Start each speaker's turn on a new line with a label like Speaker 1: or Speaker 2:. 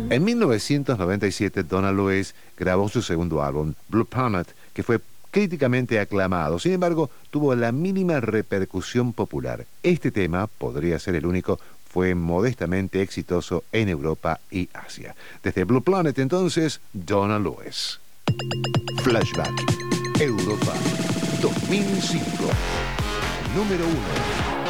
Speaker 1: En 1997, Donna Lewis grabó su segundo álbum, Blue Planet, que fue críticamente aclamado. Sin embargo, tuvo la mínima repercusión popular. Este tema, podría ser el único, fue modestamente exitoso en Europa y Asia. Desde Blue Planet, entonces, Donna Lewis. Flashback, Europa, 2005. Número 1.